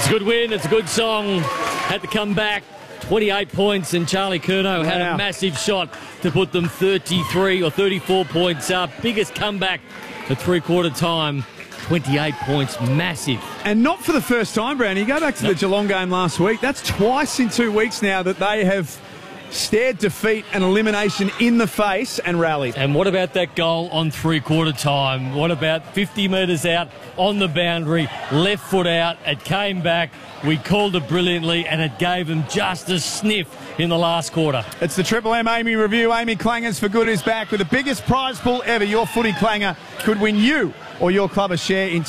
It's a good win. It's a good song. Had to come back. 28 points, and Charlie Curnow had a massive shot to put them 33 or 34 points up. Biggest comeback at three-quarter time. 28 points, massive. And not for the first time, Brownie. You go back to the Geelong game last week. That's twice in 2 weeks now that they have stared defeat and elimination in the face and rallied. And what about that goal on three-quarter time? What about 50 metres out on the boundary, left foot out, it came back, we called it brilliantly, and it gave them just a sniff in the last quarter. It's the Triple M Amy Review. Amy Clangers for Good is back with the biggest prize pool ever. Your footy clanger could win you or your club a share in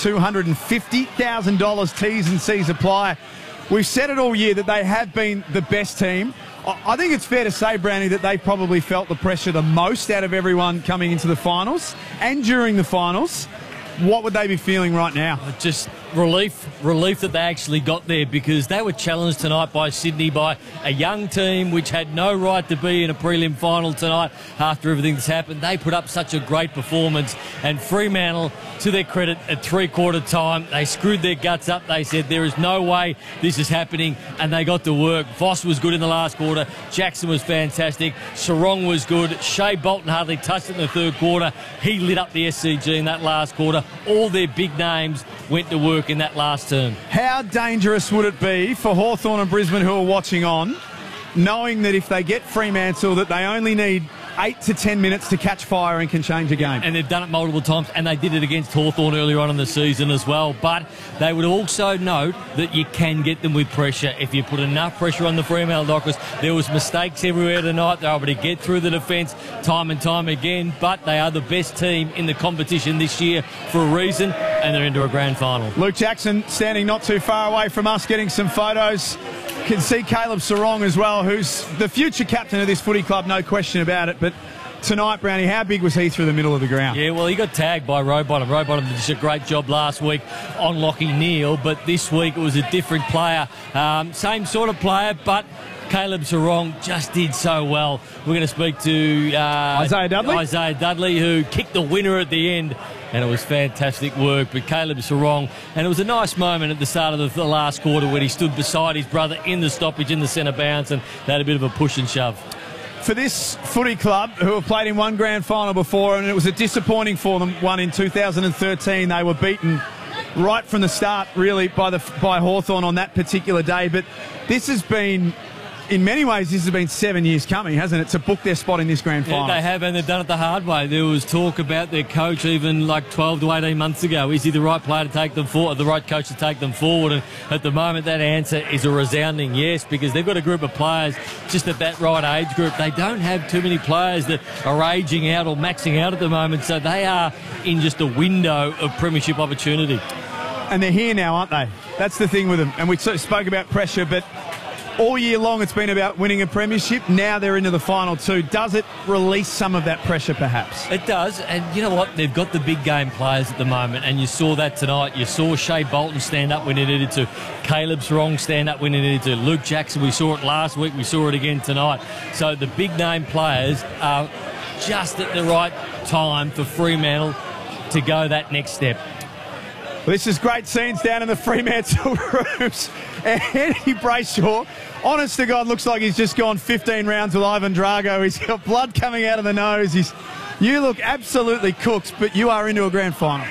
$250,000. T's and C's apply. We've said it all year that they have been the best team. I think it's fair to say, Brownie, that they probably felt the pressure the most out of everyone coming into the finals and during the finals. What would they be feeling right now? Just relief that they actually got there, because they were challenged tonight by Sydney, by a young team which had no right to be in a prelim final tonight after everything that's happened. They put up such a great performance, and Fremantle, to their credit, at three-quarter time, they screwed their guts up. They said there is no way this is happening, and they got to work. Voss was good in the last quarter. Jackson was fantastic. Sarong was good. Shea Bolton hardly touched it in the third quarter. He lit up the SCG in that last quarter. All their big names went to work in that last term. How dangerous would it be for Hawthorn and Brisbane, who are watching on, knowing that if they get Fremantle, that they only need 8 to 10 minutes to catch fire and can change a game? And they've done it multiple times, and they did it against Hawthorn earlier on in the season as well. But they would also note that you can get them with pressure if you put enough pressure on the Fremantle Dockers. There was mistakes everywhere tonight. They were able to get through the defence time and time again, but they are the best team in the competition this year for a reason, and they're into a grand final. Luke Jackson standing not too far away from us, getting some photos. Can see Caleb Sarong as well, who's the future captain of this footy club, no question about it. But tonight, Brownie, how big was he through the middle of the ground? Yeah, well, he got tagged by Rowbottom. Rowbottom did a great job last week on Lockie Neal, but this week it was a different player. Same sort of player, but Caleb Sarong just did so well. We're going to speak to Isaiah Dudley, who kicked the winner at the end, and it was fantastic work. But Caleb Sarong, and it was a nice moment at the start of the last quarter when he stood beside his brother in the stoppage in the centre bounce, and they had a bit of a push and shove. For this footy club, who have played in one grand final before, and it was a disappointing for them, one in 2013, they were beaten right from the start, really, by Hawthorn on that particular day. But this has been, in many ways, this has been 7 years coming, hasn't it, to book their spot in this grand final? Yeah, they have, and they've done it the hard way. There was talk about their coach even like 12 to 18 months ago. Is he the right player to take them forward, the right coach to take them forward? And at the moment, that answer is a resounding yes, because they've got a group of players just at that right age group. They don't have too many players that are aging out or maxing out at the moment, so they are in just a window of premiership opportunity. And they're here now, aren't they? That's the thing with them. And we sort of spoke about pressure, but all year long it's been about winning a premiership. Now they're into the final two. Does it release some of that pressure, perhaps? It does, and you know what? They've got the big game players at the moment, and you saw that tonight. You saw Shea Bolton stand up when he needed to. Caleb Sarong stand up when he needed to. Luke Jackson, we saw it last week. We saw it again tonight. So the big name players are just at the right time for Fremantle to go that next step. Well, this is great scenes down in the Fremantle rooms. And Eddie Brayshaw, honest to God, looks like he's just gone 15 rounds with Ivan Drago. He's got blood coming out of the nose. You look absolutely cooked, but you are into a grand final.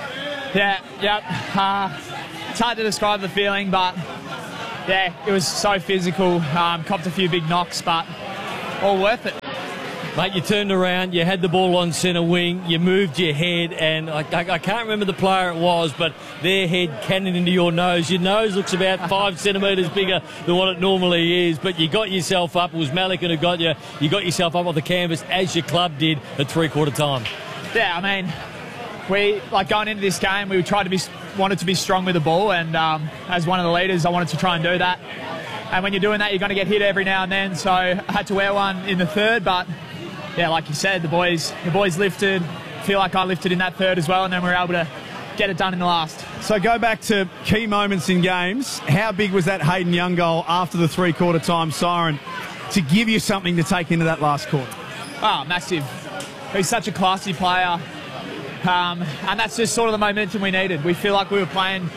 Yeah. It's hard to describe the feeling, but yeah, it was so physical. Copped a few big knocks, but all worth it. Mate, you turned around, you had the ball on centre wing, you moved your head, and I can't remember the player it was, but their head cannoned into your nose. Your nose looks about 5 centimetres bigger than what it normally is, but you got yourself up. It was Malikan who got you. You got yourself up on the canvas, as your club did at three-quarter time. Yeah, I mean, we, like, going into this game, we wanted to be strong with the ball, and as one of the leaders, I wanted to try and do that. And when you're doing that, you're going to get hit every now and then, so I had to wear one in the third, but yeah, like you said, the boys lifted. Feel like I lifted in that third as well, and then we were able to get it done in the last. So go back to key moments in games. How big was that Hayden Young goal after the three-quarter time siren to give you something to take into that last quarter? Oh, massive. He's such a classy player, and that's just sort of the momentum we needed. We feel like we were playing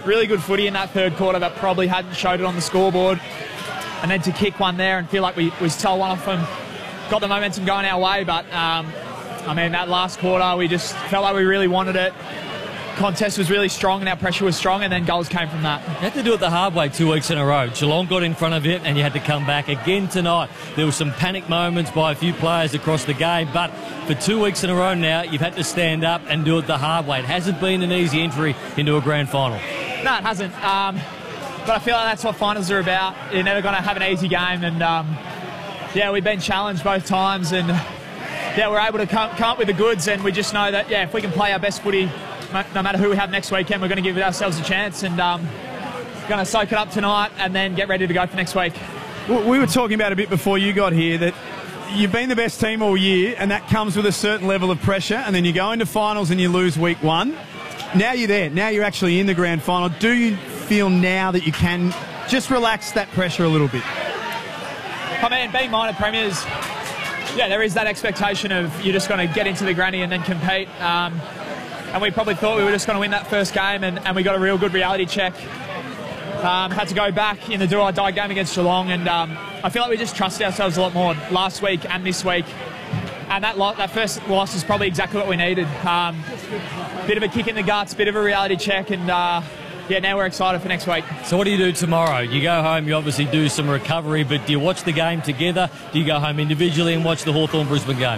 really good footy in that third quarter that probably hadn't showed it on the scoreboard. And then to kick one there and feel like we stole one off them, got the momentum going our way. But, that last quarter, we just felt like we really wanted it. Contest was really strong and our pressure was strong, and then goals came from that. You had to do it the hard way 2 weeks in a row. Geelong got in front of it and you had to come back again tonight. There were some panic moments by a few players across the game, but for 2 weeks in a row now, you've had to stand up and do it the hard way. It hasn't been an easy entry into a grand final. No, it hasn't. But I feel like that's what finals are about. You're never going to have an easy game, and we've been challenged both times, and we're able to come up with the goods, and we just know that if we can play our best footy, no matter who we have next weekend, we're going to give ourselves a chance, and going to soak it up tonight and then get ready to go for next week. We were talking about a bit before you got here that you've been the best team all year, and that comes with a certain level of pressure, and then you go into finals and you lose week 1. Now you're there. Now you're actually in the grand final. Do you feel now that you can just relax that pressure a little bit? Being minor premiers, there is that expectation of you're just going to get into the granny and then compete. And we probably thought we were just going to win that first game, and we got a real good reality check. Had to go back in the do-or-die game against Geelong, and I feel like we just trusted ourselves a lot more last week and this week. And that first loss is probably exactly what we needed. Bit of a kick in the guts, bit of a reality check, and now we're excited for next week. So what do you do tomorrow? You go home, you obviously do some recovery, but do you watch the game together? Do you go home individually and watch the Hawthorn-Brisbane game?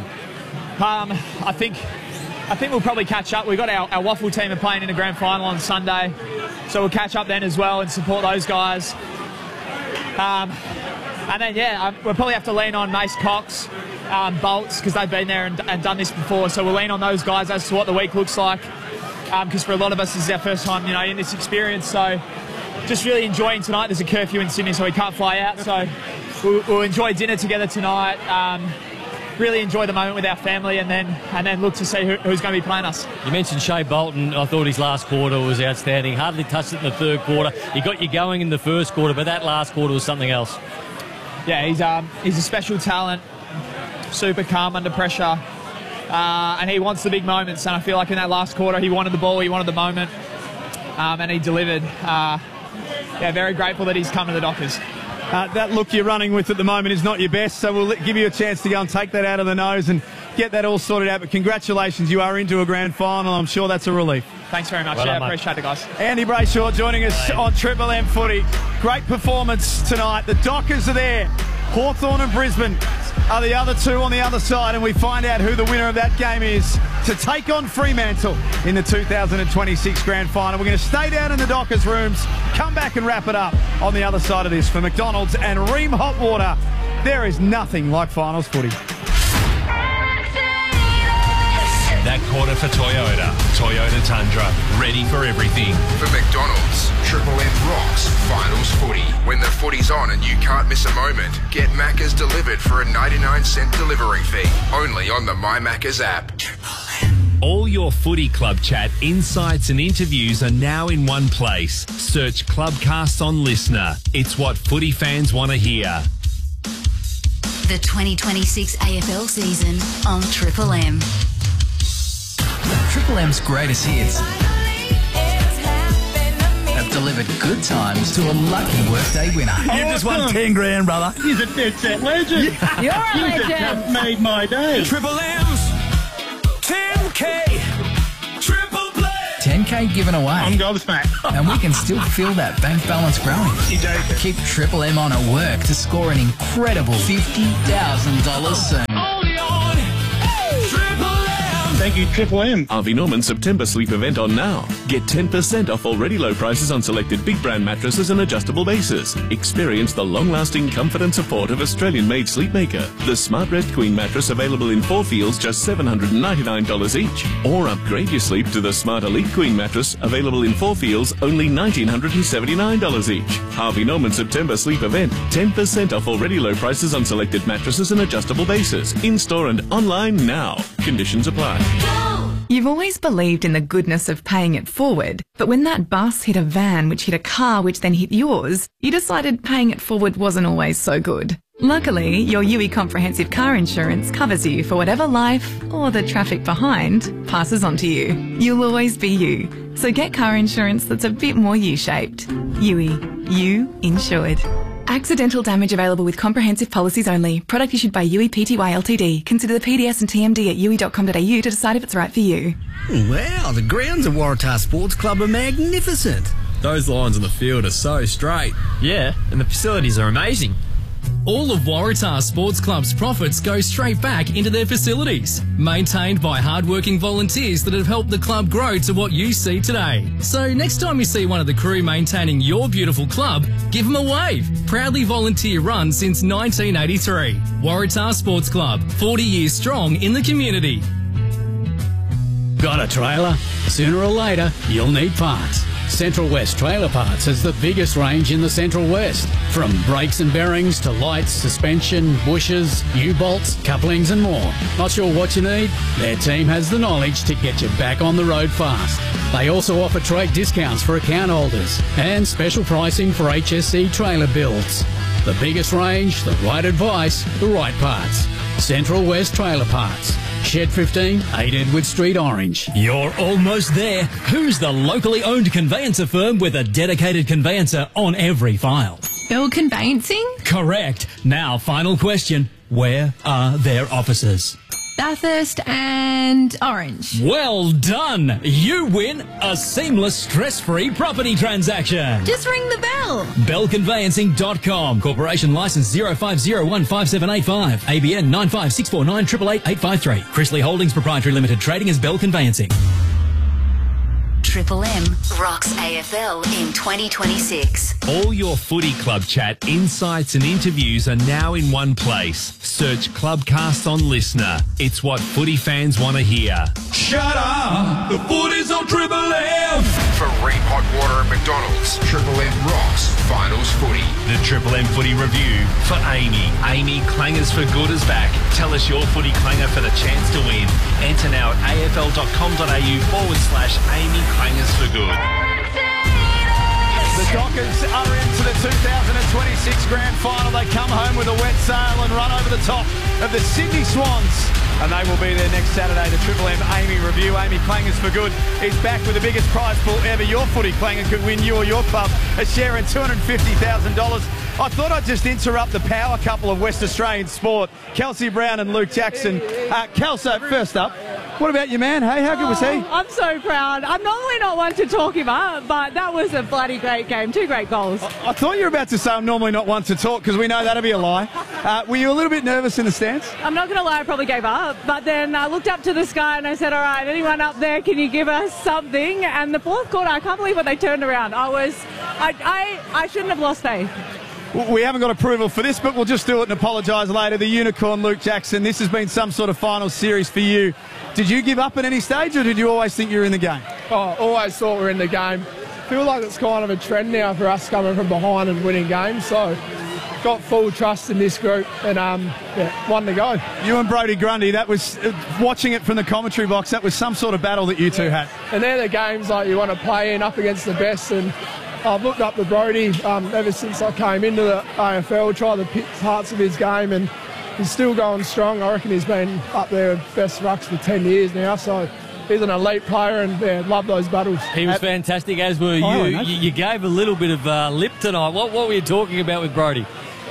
I think we'll probably catch up. We've got our Waffle team are playing in the grand final on Sunday, so we'll catch up then as well and support those guys. And then, we'll probably have to lean on Mace Cox, Bolts, because they've been there and done this before, so we'll lean on those guys as to what the week looks like, because for a lot of us, this is our first time, in this experience, so just really enjoying tonight. There's a curfew in Sydney, so we can't fly out, so we'll enjoy dinner together tonight. Really enjoy the moment with our family, and then look to see who's going to be playing us. You mentioned Shea Bolton. I thought his last quarter was outstanding. Hardly touched it in the third quarter. He got you going in the first quarter, but that last quarter was something else. Yeah, he's a special talent, super calm under pressure, and he wants the big moments, and I feel like in that last quarter he wanted the ball, he wanted the moment, and he delivered. Very grateful that he's come to the Dockers. That look you're running with at the moment is not your best, so we'll give you a chance to go and take that out of the nose and get that all sorted out. But congratulations, you are into a grand final. I'm sure that's a relief. Thanks very much. Well, appreciate it, guys. Andy Brayshaw joining us on Triple M Footy. Great performance tonight. The Dockers are there. Hawthorn and Brisbane are the other two on the other side, and we find out who the winner of that game is to take on Fremantle in the 2026 grand final. We're going to stay down in the Dockers rooms, come back and wrap it up on the other side of this. For McDonald's and Ream Hot Water, there is nothing like finals footy. That quarter for Toyota. Toyota Tundra. Ready for everything. For McDonald's, Triple M rocks finals footy. When the footy's on and you can't miss a moment, get Macca's delivered for a 99-cent delivery fee. Only on the My Macca's app. All your footy club chat, insights and interviews are now in one place. Search Clubcast on Listener. It's what footy fans want to hear. The 2026 AFL season on Triple M. Triple M's greatest hits have delivered good times to a lucky workday winner. You just won 10 grand, brother. He's a dead set legend. You're a legend. Just made my day. Triple M's 10K Triple Play. 10K given away. I'm gobsmacked. And we can still feel that bank balance growing. Keep Triple M on at work to score an incredible $50,000 soon. Thank you, Triple M. Harvey Norman September sleep event on now. Get 10% off already low prices on selected big brand mattresses and adjustable bases. Experience the long-lasting comfort and support of Australian-made Sleepmaker. The Smart Rest Queen mattress available in 4 fields, just $799 each. Or upgrade your sleep to the Smart Elite Queen mattress available in 4 fields, only $1,979 each. Harvey Norman September sleep event. 10% off already low prices on selected mattresses and adjustable bases. In-store and online now. Conditions apply. You've always believed in the goodness of paying it forward, but when that bus hit a van which hit a car which then hit yours, you decided paying it forward wasn't always so good. Luckily, your UE Comprehensive Car Insurance covers you for whatever life, or the traffic behind, passes on to you. You'll always be you. So get car insurance that's a bit more U-shaped. UE. You insured. Accidental damage available with comprehensive policies only. Product issued by UE Pty Ltd. Consider the PDS and TMD at UE.com.au to decide if it's right for you. Wow, the grounds at Waratah Sports Club are magnificent. Those lines on the field are so straight. Yeah, and the facilities are amazing. All of Waratah Sports Club's profits go straight back into their facilities, maintained by hard-working volunteers that have helped the club grow to what you see today. So next time you see one of the crew maintaining your beautiful club, give them a wave. Proudly volunteer run since 1983. Waratah Sports Club, 40 years strong in the community. Got a trailer? Sooner or later, you'll need parts. Central West Trailer Parts has the biggest range in the Central West. From brakes and bearings to lights, suspension, bushers, U-bolts, couplings and more. Not sure what you need? Their team has the knowledge to get you back on the road fast. They also offer trade discounts for account holders and special pricing for HSC trailer builds. The biggest range, the right advice, the right parts. Central West Trailer Parts. Shed 15, 8 Edward Street, Orange. You're almost there. Who's the locally owned conveyancer firm with a dedicated conveyancer on every file? Bell Conveyancing? Correct. Now, final question. Where are their offices? Bathurst and Orange. Well done. You win a seamless, stress-free property transaction. Just ring the bell. Bellconveyancing.com. Corporation license 05015785. ABN 95649888853. Chrisley Holdings Proprietary Limited. Trading as Bell Conveyancing. Triple M rocks AFL in 2026. All your footy club chat, insights and interviews are now in one place. Search Clubcast on Listener. It's what footy fans want to hear. Shut up! The footy's on Triple M! For Ream Hot Water at McDonald's, Triple M rocks Finals Footy. The Triple M Footy Review for Amy. Amy, Clangers for Good is back. Tell us your footy clanger for the chance to win. Enter now at afl.com.au/Amy Clangers for Good. The Dockers are into the 2026 Grand Final. They come home with a wet sail and run over the top of the Sydney Swans. And they will be there next Saturday. The Triple M Amy Review. Amy Clangers for Good is back with the biggest prize pool ever. Your footy clanger could win you or your club a share in $250,000. I thought I'd just interrupt the power couple of West Australian sport, Kelsey Brown and Luke Jackson. Kelso, first up, what about you, man? Hey, how good was he? I'm so proud. I'm normally not one to talk him up, but that was a bloody great game. 2 great goals. I thought you were about to say I'm normally not one to talk, because we know that'll be a lie. Were you a little bit nervous in the stands? I'm not going to lie, I probably gave up, but then I looked up to the sky and I said, all right, anyone up there, can you give us something? And the fourth quarter, I can't believe what they turned around. I shouldn't have lost faith. We haven't got approval for this, but we'll just do it and apologise later. The Unicorn, Luke Jackson, this has been some sort of final series for you. Did you give up at any stage, or did you always think you were in the game? Oh, always thought we were in the game. Feel like it's kind of a trend now for us coming from behind and winning games, so got full trust in this group and one to go. You and Brodie Grundy, that was, watching it from the commentary box, that was some sort of battle that you two had. And they're the games like you want to play in up against the best, and I've looked up to Brodie ever since I came into the AFL, tried to pick parts of his game, and he's still going strong. I reckon he's been up there with best rucks for 10 years now, so he's an elite player, and love those battles. He was fantastic, as were you. You gave a little bit of lip tonight. What were you talking about with Brodie?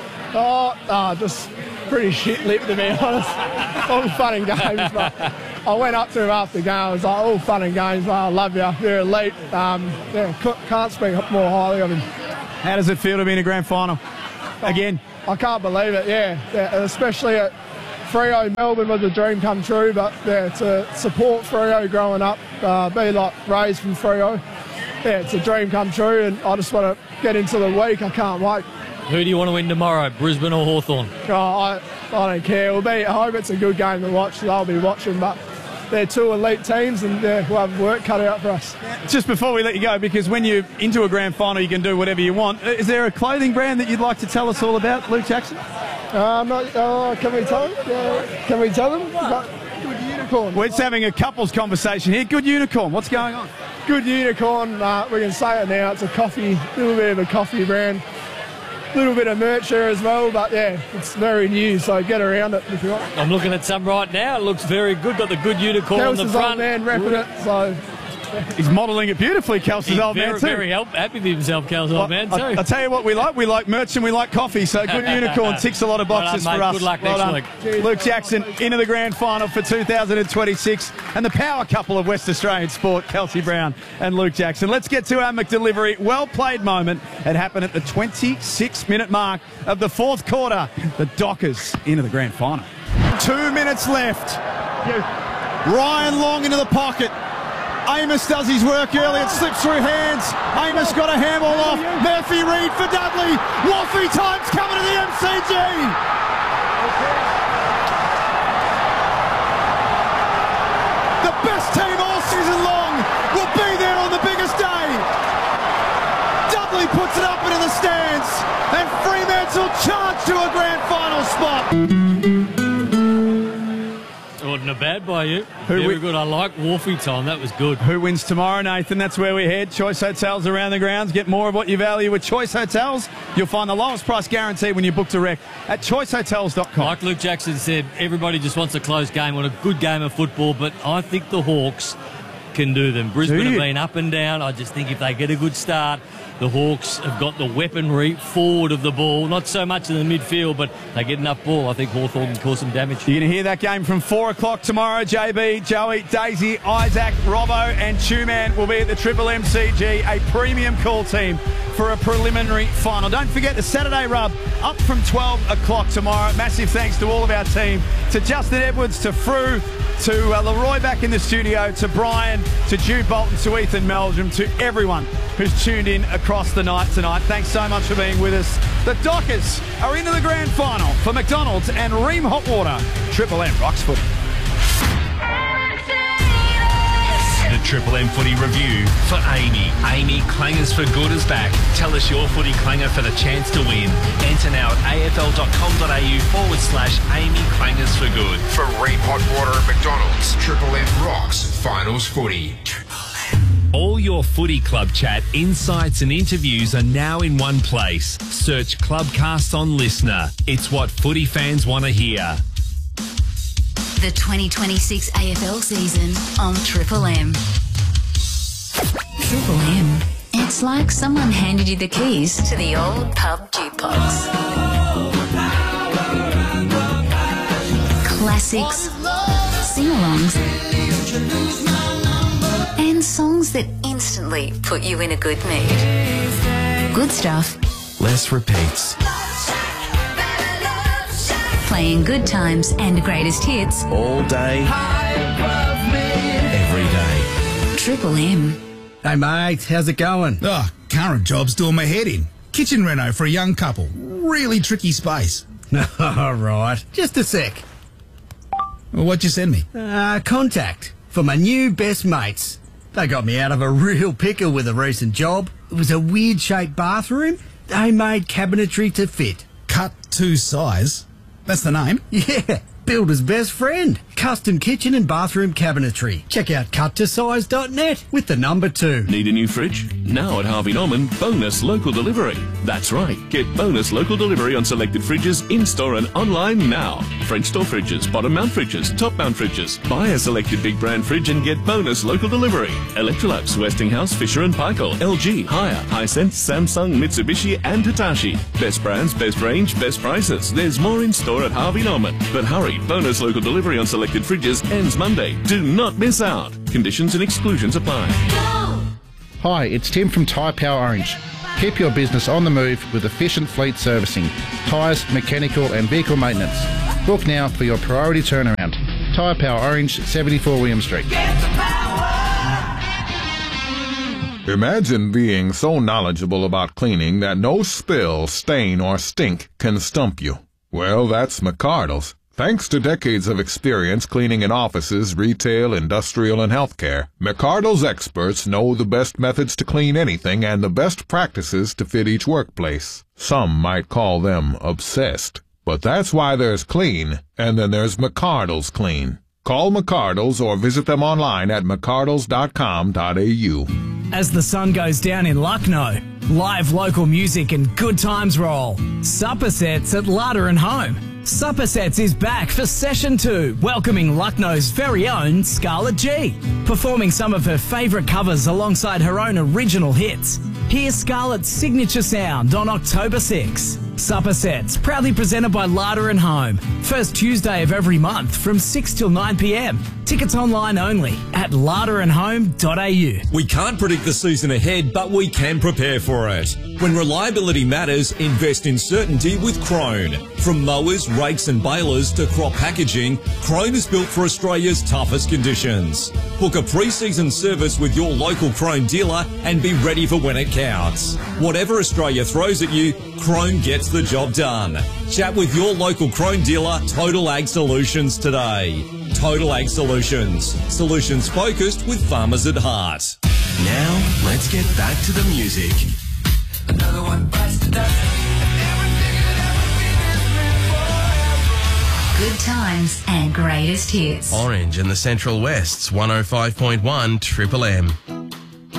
Just pretty shit lip, to be honest. All fun and games, but I went up to him after the game. I was like, all fun and games, I love you. You're elite. Can't speak more highly of him. How does it feel to be in a grand final again? I can't believe it, yeah. Especially at Freo, Melbourne was a dream come true, but to support Freo growing up, be like raised from Freo, it's a dream come true, and I just want to get into the week. I can't wait. Who do you want to win tomorrow, Brisbane or Hawthorn? I don't care. I hope it's a good game to watch, so I'll be watching, but they're 2 elite teams, and we'll have work cut out for us. Just before we let you go, because when you're into a grand final, you can do whatever you want. Is there a clothing brand that you'd like to tell us all about, Luke Jackson? Can we tell them? Can we tell them? Good Unicorn. We're just having a couples conversation here. Good Unicorn. What's going on? Good Unicorn. We can say it now. It's a little bit of a coffee brand. little bit of merch there as well, but yeah, it's very new, so get around it if you want. I'm looking at some right now. It looks very good. Got the good unicorn on the Kelsey's front. old man repping it, so... He's modelling it beautifully, Kelsey's old man, too. Very happy with himself, Kelsey's old man, too. I'll tell you what we like. We like merch and we like coffee, so good unicorn ticks a lot of boxes well done, for mate. us. Good luck next week. Luke Jackson into the grand final for 2026 and the power couple of West Australian sport, Kelsey Brown and Luke Jackson. Let's get to our McDelivery well-played moment. It happened at the 26-minute mark of the fourth quarter. The Dockers into the grand final. 2 minutes left. Ryan Long into the pocket. Amos does his work early. It slips through hands. Amos got a handball off. Murphy Reid for Dudley. Woffy time's coming to the MCG. The best team all season long will be there on the biggest day. Dudley puts it up into the stands, and Fremantle charge to a grand final spot. Wasn't a bad by you. Very good. I like Wolfie time. That was good. Who wins tomorrow, Nathan? That's where we head. Choice Hotels around the grounds. Get more of what you value with Choice Hotels. You'll find the lowest price guarantee when you book direct at choicehotels.com. Like Luke Jackson said, everybody just wants a close game, want a good game of football, but I think the Hawks can do them. Brisbane have been up and down. I just think if they get a good start, the Hawks have got the weaponry forward of the ball, not so much in the midfield, but they get enough ball. I think Hawthorn can cause some damage. You're going to hear that game from 4 o'clock tomorrow. JB, Joey, Daisy, Isaac, Robbo and Tuman will be at the Triple MCG, a premium call team for a preliminary final. Don't forget the Saturday Rub up from 12 o'clock tomorrow. Massive thanks to all of our team, to Justin Edwards, to Frew, to Leroy back in the studio, to Brian, to Jude Bolton, to Ethan Meldrum, to everyone who's tuned in across the night tonight. Thanks so much for being with us. The Dockers are into the grand final for McDonald's and Ream Hot Water. Triple M rocks footy. The Triple M Footy Review for Amy. Amy Clangers for Good is back. Tell us your footy clanger for the chance to win. Enter now at afl.com.au/Amy Clangers for Good. For Ream Hot Water at McDonald's, Triple M rocks finals footy. All your footy club chat, insights and interviews are now in one place. Search Clubcast on Listener. It's what footy fans want to hear. The 2026 AFL season on Triple M. Triple M. It's like someone handed you the keys to the old pub jukebox. Classics, sing-alongs, and songs that instantly put you in a good mood. Good stuff. Less repeats. Playing good times and greatest hits. All day. Every day. Triple M. Hey mate, how's it going? Oh, current job's doing my head in. Kitchen reno for a young couple. Really tricky space. All right, just a sec. Well, what'd you send me? Contact for my new best mates. They got me out of a real pickle with a recent job. It was a weird-shaped bathroom. They made cabinetry to fit. Cut to size? That's the name? Yeah, builder's best friend. Custom kitchen and bathroom cabinetry. Check out cuttosize.net with the number 2. Need a new fridge? Now at Harvey Norman, bonus local delivery. That's right, get bonus local delivery on selected fridges in-store and online now. French door fridges, bottom mount fridges, top mount fridges. Buy a selected big brand fridge and get bonus local delivery. Electrolux, Westinghouse, Fisher & Paykel, LG, Haier, Hisense, Samsung, Mitsubishi and Hitachi. Best brands, best range, best prices. There's more in store at Harvey Norman. But hurry, bonus local delivery on selected fridges ends Monday. Do not miss out. Conditions and exclusions apply. Hi, it's Tim from Tyre Power Orange. Keep your business on the move with efficient fleet servicing, tyres, mechanical and vehicle maintenance. Book now for your priority turnaround. Tyre Power Orange, 74 William Street. Imagine being so knowledgeable about cleaning that no spill, stain or stink can stump you. Well, that's McCardle's. Thanks to decades of experience cleaning in offices, retail, industrial, and healthcare, McCardle's experts know the best methods to clean anything and the best practices to fit each workplace. Some might call them obsessed. But that's why there's clean, and then there's McCardle's Clean. Call McCardle's or visit them online at mccardles.com.au. As the sun goes down in Lucknow, Live local music and good times roll. Supper Sets at Larder and Home. Supper Sets is back for Session 2, welcoming Lucknow's very own Scarlett G, performing some of her favourite covers alongside her own original hits. Hear Scarlett's signature sound on October 6. Supper Sets, proudly presented by Larder and Home. First Tuesday of every month from 6 till 9 p.m. Tickets online only at larderandhome.au. We can't predict the season ahead, but we can prepare for it. When reliability matters, invest in certainty with Krone. From mowers, rakes and balers to crop packaging, Krone is built for Australia's toughest conditions. Book a pre-season service with your local Krone dealer and be ready for when it counts. Whatever Australia throws at you, Krone gets the job done. Chat with your local Krone dealer, Total Ag Solutions, today. Total Ag Solutions. Solutions focused with farmers at heart. Now, let's get back to the music. Another one bites the dust. Good times and greatest hits. Orange and the Central West's 105.1 Triple M.